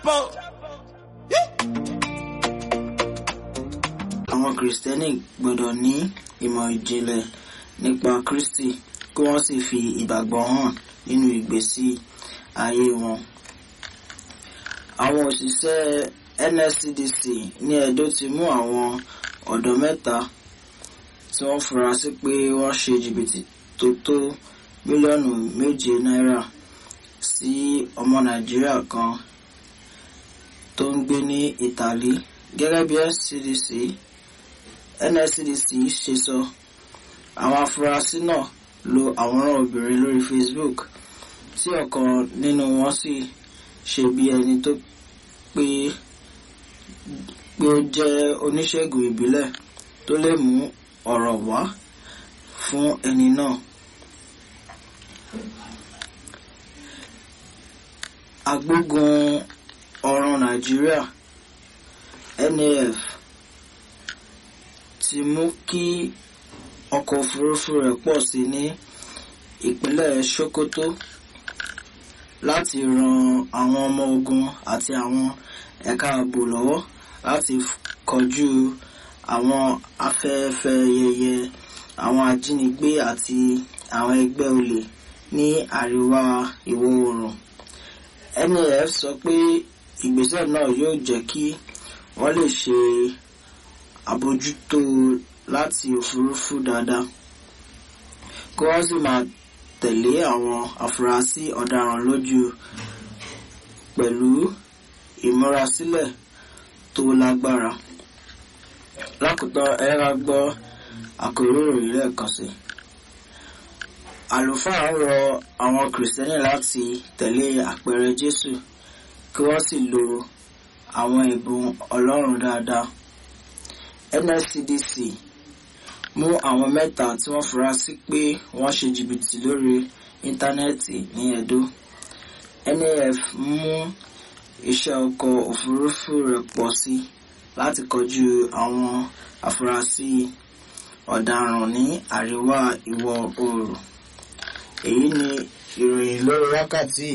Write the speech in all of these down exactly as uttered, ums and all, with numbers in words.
Àwọn Kristẹni gbọ́dọ̀ ní ìmọ̀ ìjìnlẹ̀ nípa Kristi kí wọ́n sì fi ìgbàgbọ́ hàn nínú ìgbésí ayé wọn. Àwọn òṣìṣẹ́ N S C D C ní Edo ti mú àwọn ọ̀dọ́ mẹ́ta tí wọ́n fura sí pé wọ́n ṣe jìbìtì tó tó mílíọ̀nù méje náírà sí ọmọ Nàìjíríà kan tó ń gbé ní Italy. Gẹ́gẹ́ bí N S C D C N S C D C ṣe sọ, àwọn afurasí náà lo àwòrán obìnrin lórí Facebook tí ọ̀kan nínú wọn sì ṣe bí ẹni tó pé pé ó jẹ́ oníṣègùn ìbílẹ̀ tó lè mú ọ̀rọ̀ wá fún ẹni náà. Agbógun ọ̀run Nàìjíríà N A F ti mú kí ọkọ̀ òfurufú rẹ̀ pọ̀ sí ní ìpínlẹ̀ Sokoto láti ran àwọn ọmọ ogun àti àwọn ẹ̀ka ààbò lọ́wọ́ láti kojú àwọn afẹ́fẹ́ yẹyẹ àwọn ajínigbé àti àwọn ẹgbẹ́ olè ní àríwá ìwọ̀ oòrùn. N A F sọ pé ìgbésẹ̀ náà yóò jẹ́ kí wọ́n lè ṣe àbójútó láti òfurufú dáadáa, kí wọ́n sì máa tẹ̀lé àwọn afurasí ọ̀daràn lójú pẹ̀lú ìmúrasílẹ̀ tó lágbára. Lákòótán, ẹ ra gbọ́ àkòrí ìròyìn lẹ́ẹ̀kan sí. Àlùfáà ń rọ àwọn Kìrìsìtẹ́nì láti tẹ̀lé àpẹẹrẹ Jésù kí wọ́n sì lo àwọn ẹ̀bùn Ọlọ́run dáadáa. N S C D C mú àwọn mẹ́ta tí wọ́n fura sí pé wọ́n ṣe jìbìtì lórí íńtánẹ́ẹ̀tì ní Edo. N A F mú iṣẹ́ ọkọ̀ òfurufú rẹ̀ pọ̀ sí láti kojú àwọn afurasí ọ̀daràn ní àríwá ìwọ̀ oòrùn. Èyí ni ìròyìn lórí wákàtí.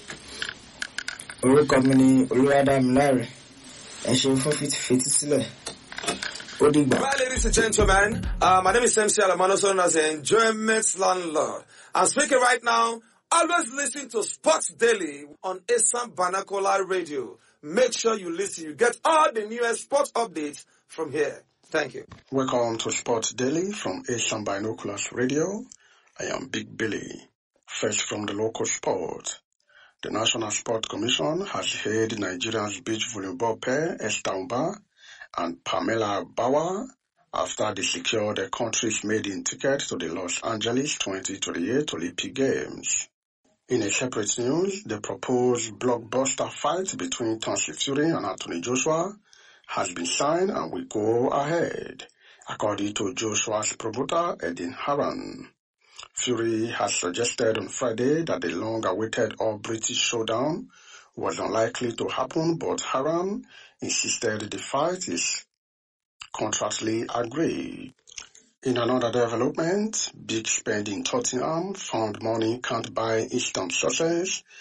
Orúkọ mi ni Olúwadámiláre. Ẹ ṣé fún fìtí sílẹ̀. Well, ladies and gentlemen, uh, my name is M C Alamano, known as the Enjoyment Landlord. I'm speaking right now. Always listen to Sports Daily on Asam Banakola Radio. Make sure you listen. You get all the newest sports updates from here. Thank you. Welcome to Sports Daily from Asam Binoculars Radio. I am Big Billy. First from the local sport. The National Sport Commission has hailed Nigeria's beach volleyball pair Esther Umba and Pamela Bauer after they secured the country's maiden ticket to the Los Angeles twenty twenty-eight Olympic Games. In a separate news, the proposed blockbuster fight between Tyson Fury and Anthony Joshua has been signed and will go ahead, according to Joshua's promoter, Edin Haran. Fury has suggested on Friday that the long-awaited all-British showdown was unlikely to happen, but Haran insisted the fight is contractually agreed. In another development, big spend in Tottenham found money can't buy instant success